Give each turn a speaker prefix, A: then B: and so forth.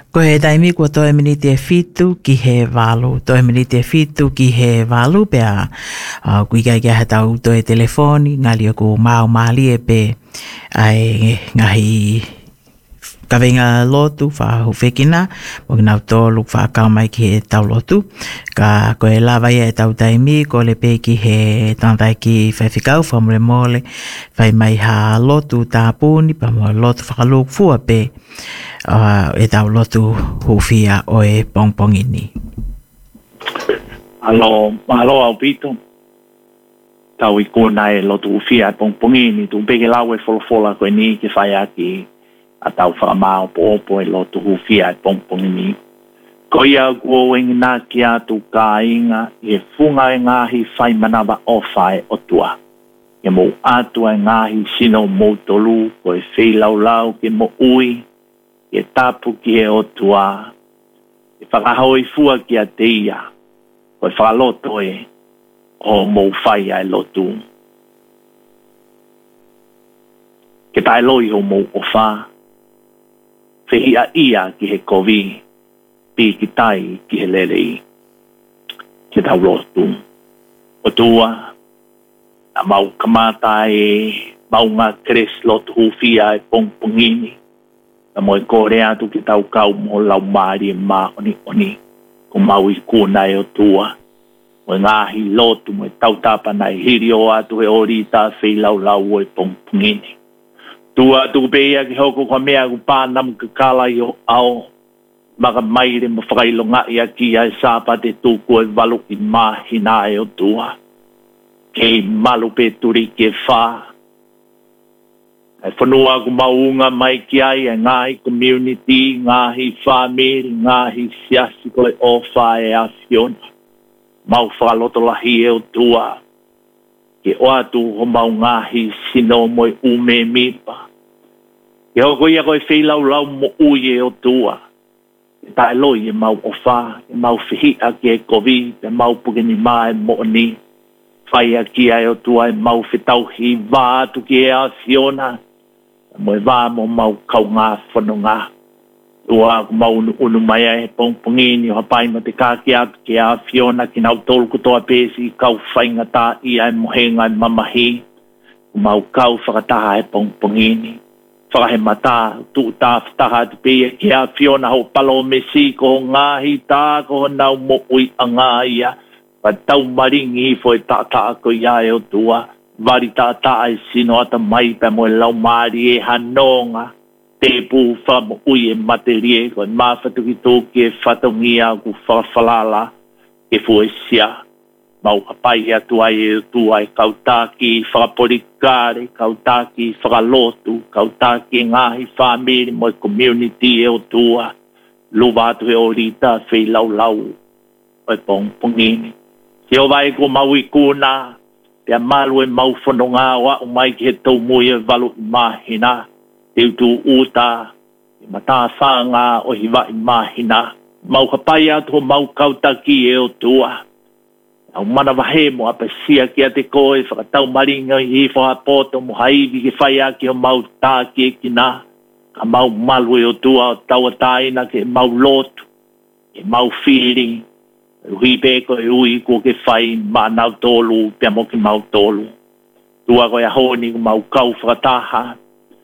A: Ko he taimi kua toe miniti e fitu ki he walu. Toe miniti e fitu ki he walu pea kui kai kia he tau toe telefoni ngali o ku mau mali e pe ai ngahi kawenga lotu wha hufekina mo ki nau tōlu wha kaumai ki he tau lotu ka ko e lawa ia e tau taimi ko le pe ki he tantai ki whaiwhikau wha mole mole whai mai ha lotu tāpuni pa mo lotu whakaluk fua pe e tau lotu hufia o e pongpongini.
B: Alo au pito. Tau I kona e lotu hufia e pongpongini tu peke lau e folofola koe ni ke whai aki a tau whakamao po opo e lotu hufia e pongpongini. Ko ia kua wengina ki atu ka inga e funga e ngahi whai manawa o whai o tua. E mo atu e ngahi sino mo tolu ko e wheilau lau ke mo ui e tapu ki e o tua. E whakahoi fua ki a te ia ko e whakaloto e o mo whai ai lotu. Ke tae loi o mo o wha. Whihia ia ki he kovi. Pi ki tai ki he lerei. Ke tau lotu. O tua. A mau kamata e maunga kres lotu hufia e pongpongini. Na mo e kore atu ki tau kau mo lau maari e maa oni. Ko mau I kuna e o tua. Mo e ngahi lotu mo e tau tapana e hiri o atu e ori ta whi lau e pongpongini. Tua tu beia ki hoko kwa mea ku pānam ka kala I o ao. Maka maire mo whakailonga I aki ai sāpa te tūku e walu I mahina e o tua. Kei malu pe turi ke whā. E whanua ku maunga mai ki ai e ngahi community, ngahi family, ngahi siasi ko e o whā e a Fiona. Mau whakaloto lahi e o tua. Ke o atu ho mau ngahi sino mo I ume mipa. Ke hoko ia koe wheilau lau mo ui e o tua. Ke tae loi e mau o whā, e mau whihia ki e kovi, e mau pukeni mai mo ni. Whai a ki ai o tua e mau whetauhi wā atu ki e a Fiona. Mo e wā mo mau kau ngā whanonga. Tua ku mau unu mai e pongpongini o hapai ma te kāki atu ki a Fiona ki nau tolu kutoa pēsi kau whainga tā I ai mohenga e mamahi. Ku mau kau whakataha e pongpongini. Whakahe mata, tu tā whataha te pēia ki a Fiona ho palo mesi ko ngāhi tā ko nau mo ui a ngāia. Pa tau maringi fo e tā ko ia e o tua. Vari tā e sino ata mai pa mo e lau maari e hanonga. Te pū whamo ui e materie ko e mawhatuki tōki e whatongia ku whawhalala e fuesia. Mau hapai atu ai e tua e kautaki whakaporikare, kautaki whakalotu, kautaki ngahi whamiri mo e community e o tua. Luwa atu e o rita whei lau o e pongpongini. Te o vai ko mau I kuna, te amalu e mau whanonga wa o mai ki he tau mui e walu I mahina. Te utu uta, e mata whanga o hiwa I mahina. Mau hapai atu mau kautaki e o tua. Au mana wahe mo apasia ki a te koe, whakatau maringa I wha poto mo haivi ki whaia ki o mau tā ki e kina. Ka mau malu e o tua o taua taina ke mau lotu, ke mau feeling. Hui peko e ui ko ke whai ma nau tolu, pia mo ki mau tolu. Tua koe a honi ko mau kau whakataha.